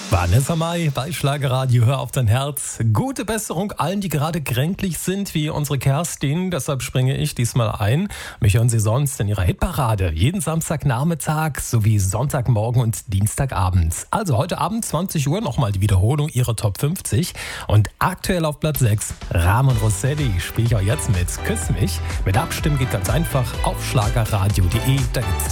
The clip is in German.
Vanessa Mai bei Schlagerradio, hör auf dein Herz. Gute Besserung allen, die gerade kränklich sind, wie unsere Kerstin. Deshalb springe ich diesmal ein. Mich hören Sie sonst in Ihrer Hitparade. Jeden Samstagnachmittag sowie Sonntagmorgen und Dienstagabend. Also heute Abend 20 Uhr nochmal die Wiederholung Ihrer Top 50. Und aktuell auf Platz 6 Ramon Rossetti spiele ich auch jetzt mit Küss mich. Mit Abstimmen geht ganz einfach auf schlagerradio.de. Da gibt's